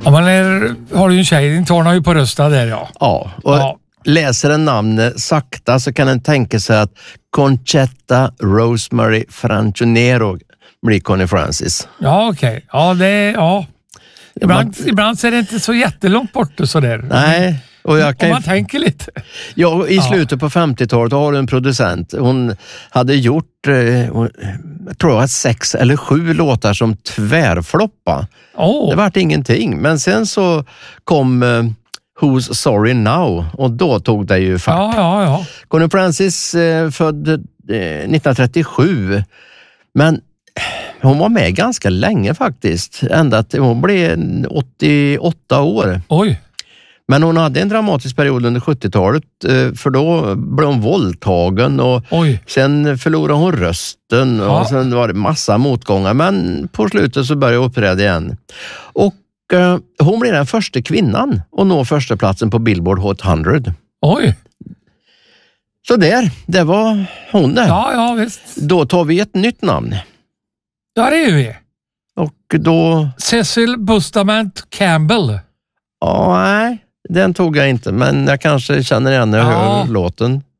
Om man har ju en tjej, din tornar ju på rösta där, ja. Ja, och läser en namnet sakta så kan en tänka sig att Conchetta Rosemary Franchonero blir Connie Francis. Ja, okej. Ja, Ibland så är det inte så jättelångt bort och sådär. Nej. Och om man tänker lite. Ja, i slutet på 50-talet har du en producent. Hon hade gjort, jag tror 6 eller 7 låtar som tvärfloppa. Det vart ingenting. Men sen så kom Who's Sorry Now och då tog det ju fart. Ja. Connie Francis född 1937. Men hon var med ganska länge faktiskt. Ända till hon blev 88 år. Oj. Men hon hade en dramatisk period under 70-talet för då blev hon våldtagen och sen förlorade hon rösten och sen var det massa motgångar, men på slutet så började hon uppträda igen. Och hon blev den första kvinnan att nå första platsen på Billboard Hot 100. Oj! Så det var hon där. Ja, visst. Då tar vi ett nytt namn. Ja, det är vi. Och då... Cecil Bustamante Campbell. Ja, nej. Den tog jag inte, men jag kanske känner igen när jag hör låten.